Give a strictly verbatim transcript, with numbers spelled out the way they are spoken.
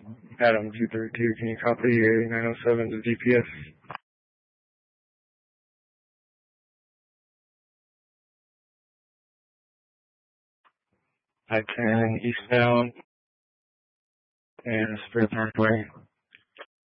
Adam two thirty-two, can you copy eighty-nine oh seven to G P S? I ten eastbound and Spirit Parkway.